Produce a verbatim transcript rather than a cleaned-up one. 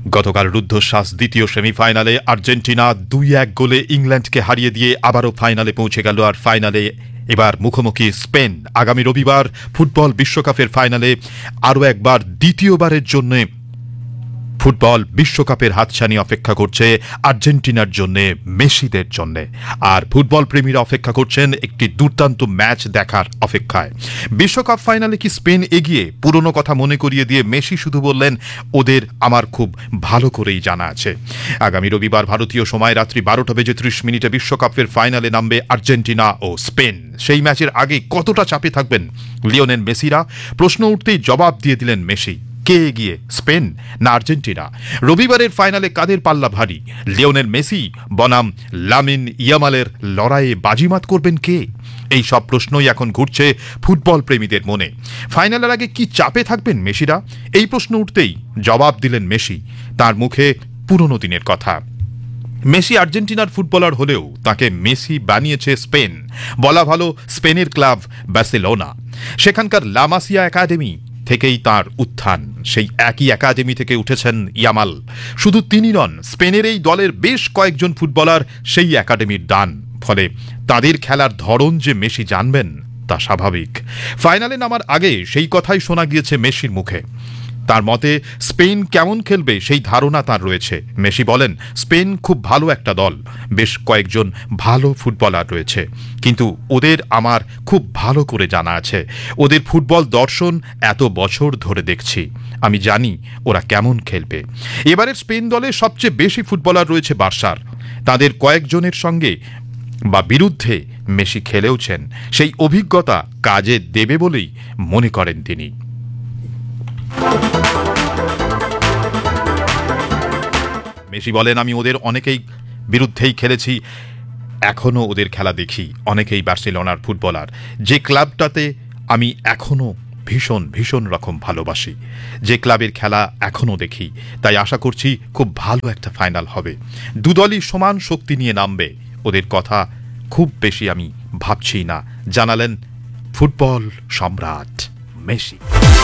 গতকাল রুদ্ধশ্বাস দ্বিতীয় সেমিফাইনালে আর্জেন্টিনা দুই এক গোলে ইংল্যান্ডকে হারিয়ে দিয়ে আবারও ফাইনালে পৌঁছে গেল। আর ফাইনালে এবার মুখোমুখি স্পেন। আগামী রবিবার ফুটবল বিশ্বকাপের ফাইনালে আরও একবার দ্বিতীয়বারের জন্য ফুটবল বিশ্বকাপের হাতছানি অপেক্ষা করছে আর্জেন্টিনার জন্য, মেসিদের জন্য। আর ফুটবল প্রেমীরা অপেক্ষা করছেন একটি দুর্দান্ত ম্যাচ দেখার অপেক্ষায়। বিশ্বকাপ ফাইনালে কি স্পেন এগিয়ে? পুরনো কথা মনে করিয়ে দিয়ে মেসি শুধু বললেন, ওদের আমার খুব ভালো করেই জানা আছে। আগামী রবিবার ভারতীয় সময় রাত্রি বারোটা বেজে ত্রিশ মিনিটে বিশ্বকাপের ফাইনালে নামবে আর্জেন্টিনা ও স্পেন। সেই ম্যাচের আগে কতটা চাপে থাকবেন লিওনেল মেসিরা? প্রশ্ন উঠতেই জবাব দিয়ে দিলেন মেসি। কে এগিয়ে, স্পেন না আর্জেন্টিনা? রবিবারের ফাইনালে কাদের পাল্লা ভারী? লিওনেল মেসি বনাম লামিন ইয়ামালের লড়াইয়ে বাজিমাত করবেন কে? এই সব প্রশ্নই এখন ঘুরছে ফুটবল প্রেমীদের মনে। ফাইনালের আগে কি চাপে থাকবেন মেসিরা? এই প্রশ্ন উঠতেই জবাব দিলেন মেসি। তার মুখে পুরনো দিনের কথা। মেসি আর্জেন্টিনার ফুটবলার হলেও তাকে মেসি বানিয়েছে স্পেন। বলা ভালো স্পেনের ক্লাব বার্সেলোনা। সেখানকার লা মাসিয়া একাডেমি থেকেই তার উত্থান। সেই একই একাডেমি থেকে উঠেছেন ইয়ামাল। শুধু তিনি নন, স্পেনের এই দলের বেশ কয়েকজন ফুটবলার সেই একাডেমির দান। ফলে তাদের খেলার ধরন যে মেসি জানবেন তা স্বাভাবিক। ফাইনালে নামার আগে সেই কথাই শোনা গিয়েছে মেসির মুখে। তার মতে স্পেন কেমন খেলবে সেই ধারণা তার রয়েছে। মেসি বলেন, স্পেন খুব ভালো একটা দল, বেশ কয়েকজন ভালো ফুটবলার রয়েছে, কিন্তু ওদের আমার খুব ভালো করে জানা আছে। ওদের ফুটবল দর্শন এত বছর ধরে দেখছি, আমি জানি ওরা কেমন খেলবে। এবারের স্পেন দলে সবচেয়ে বেশি ফুটবলার রয়েছে বার্সার। তাদের কয়েকজনের সঙ্গে বা বিরুদ্ধে মেসি খেলেওছেন। সেই অভিজ্ঞতা কাজে দেবে বলেই মনে করেন তিনি। মেসি বলেন, আমি ওদের অনেকেই বিরুদ্ধেই খেলেছি, এখনও ওদের খেলা দেখি। অনেকেই বার্সেলোনার ফুটবলার, যে ক্লাবটাতে আমি এখনও ভীষণ ভীষণ রকম ভালোবাসি, যে ক্লাবের খেলা এখনও দেখি। তাই আশা করছি খুব ভালো একটা ফাইনাল হবে। দুদলই সমান শক্তি নিয়ে নামবে। ওদের কথা খুব বেশি আমি ভাবছি না, জানালেন ফুটবল সম্রাট মেসি।